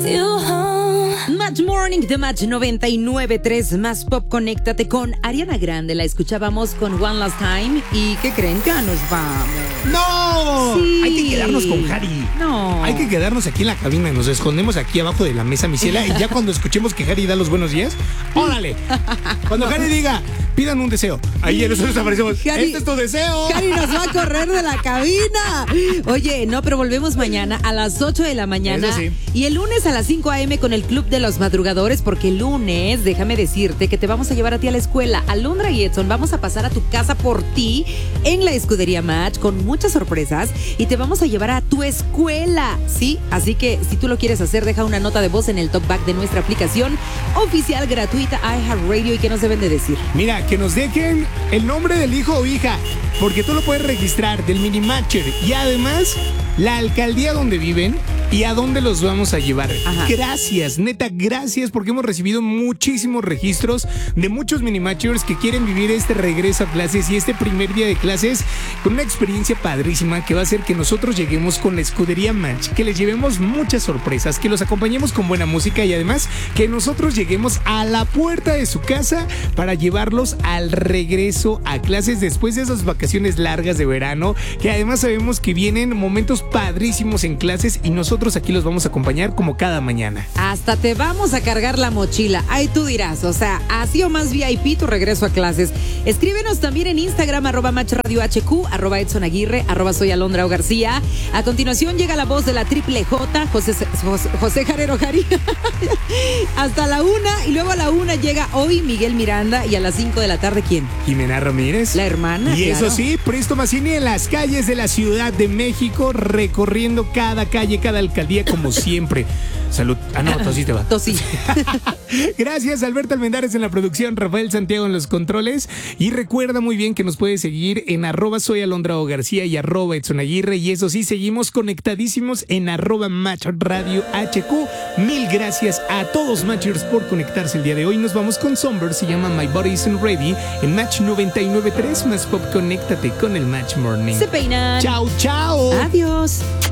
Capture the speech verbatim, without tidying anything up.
Match Morning de Match noventa y nueve punto tres Más Pop. Conéctate con Ariana Grande. La escuchábamos con One Last Time. ¿Y qué creen? Ya nos vamos. ¡No! Sí. Hay que quedarnos con Harry. No. Hay que quedarnos aquí en la cabina. Nos escondemos aquí abajo de la mesa, mi ciela. Y ya cuando escuchemos que Harry da los buenos días, ¡órale! Cuando Harry diga, pidan un deseo. Ahí nosotros aparecemos. Harry, ¡este es tu deseo! Harry nos va a correr de la cabina. Oye, no, pero volvemos mañana a las ocho de la mañana. Eso sí. Y el lunes a las cinco a.m. con el Club de los Madrugadores. Porque el lunes, déjame decirte que te vamos a llevar a ti a la escuela. Alondra y Edson, vamos a pasar a tu casa por ti en la Escudería Match con muchas sorpresas. Y te vamos a llevar a tu escuela, ¿sí? Así que si tú lo quieres hacer, deja una nota de voz en el talkback de nuestra aplicación oficial gratuita iHeartRadio. ¿Y qué nos deben de decir? Mira, que nos dejen el nombre del hijo o hija, porque tú lo puedes registrar del mini matcher y además la alcaldía donde viven y a dónde los vamos a llevar. Ajá. Gracias, neta, gracias, porque hemos recibido muchísimos registros de muchos mini matchers que quieren vivir este regreso a clases y este primer día de clases con una experiencia padrísima que va a hacer que nosotros lleguemos con la Escudería Match, que les llevemos muchas sorpresas, que los acompañemos con buena música y además que nosotros lleguemos a la puerta de su casa para llevarlos al regreso a clases después de esas vacaciones largas de verano, que además sabemos que vienen momentos padrísimos en clases y nosotros aquí los vamos a acompañar como cada mañana. Hasta te vamos a cargar la mochila. Ahí tú dirás, o sea, así o más V I P tu regreso a clases. Escríbenos también en Instagram, arroba Match Radio H Q, arroba Edson Aguirre, arroba soy Alondra o García. A continuación llega la voz de la triple J, José, José, José Jarero Jari. Hasta la una, y luego a la una llega hoy Miguel Miranda, y a las cinco de la tarde, ¿quién? Jimena Ramírez. La hermana, Y claro. eso sí, Presto Mazzini en las calles de la Ciudad de México, recorriendo cada calle, cada alcaldía, como siempre. Salud. Ah, no, tosí te va. Tosí. Gracias, Alberto Almendares en la producción, Rafael Santiago en los controles. Y recuerda muy bien que nos puedes seguir en arroba soy Alondra o García y arroba Edson Aguirre. Y eso sí, seguimos conectadísimos en arroba Match Radio H Q. Mil gracias a todos Matchers por conectarse el día de hoy. Nos vamos con Somber, se llama My Body Isn't Ready en Match noventa y nueve punto tres Más Pop. Conéctate con el Match Morning. Se peinan. Chao, chao. Adiós.